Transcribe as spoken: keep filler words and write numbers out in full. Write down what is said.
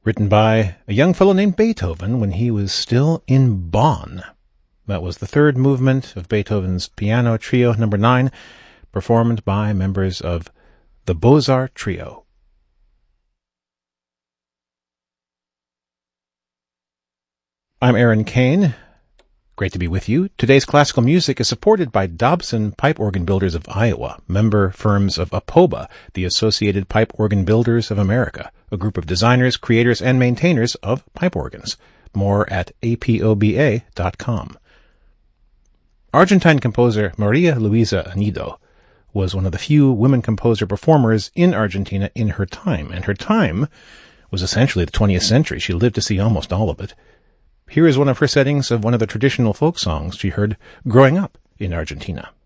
written by a young fellow named Beethoven when he was still in Bonn. That was the third movement of Beethoven's Piano Trio number nine, performed by members of the Beaux-Arts Trio. I'm Aaron Kane. Great to be with you. Today's classical music is supported by Dobson Pipe Organ Builders of Iowa, member firms of APOBA, the Associated Pipe Organ Builders of America, a group of designers, creators, and maintainers of pipe organs. More at A P O B A dot com. Argentine composer Maria Luisa Anido was one of the few women composer-performers in Argentina in her time, and her time was essentially the twentieth century. She lived to see almost all of it. Here is one of her settings of one of the traditional folk songs she heard growing up in Argentina.